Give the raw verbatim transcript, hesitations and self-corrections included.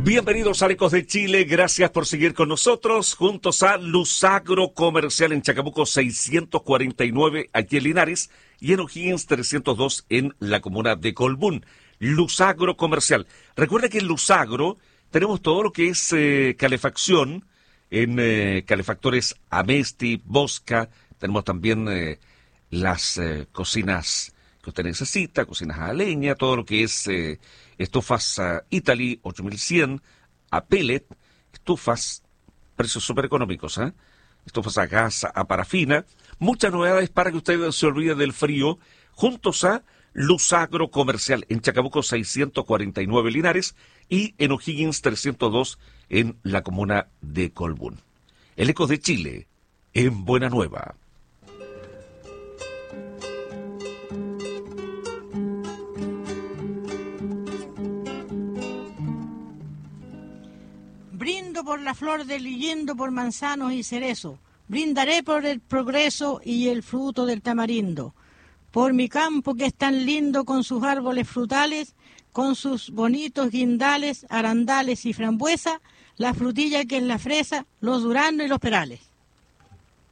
Bienvenidos a Ecos de Chile, gracias por seguir con nosotros, juntos a Luzagro Comercial en Chacabuco seiscientos cuarenta y nueve, aquí en Linares, y en O'Higgins trescientos dos en la comuna de Colbún. Luzagro Comercial. Recuerda que en Luzagro tenemos todo lo que es eh, calefacción, en eh, calefactores Amesti, Bosca, tenemos también eh, las eh, cocinas que usted necesita, cocinas a leña, todo lo que es eh, estufas uh, Italy ocho mil cien, a pellet, estufas, precios súper económicos, ¿eh? Estufas a gas, a parafina, muchas novedades para que usted se olvide del frío, juntos a Luzagro Comercial en Chacabuco seiscientos cuarenta y nueve Linares y en O'Higgins trescientos dos en la comuna de Colbún. El Ecos de Chile, en Buena Nueva. Brindo por la flor del liyendo, por manzanos y cerezo. Brindaré por el progreso y el fruto del tamarindo. Por mi campo que es tan lindo con sus árboles frutales, con sus bonitos guindales, arandales y frambuesa, la frutilla que es la fresa, los duraznos y los perales.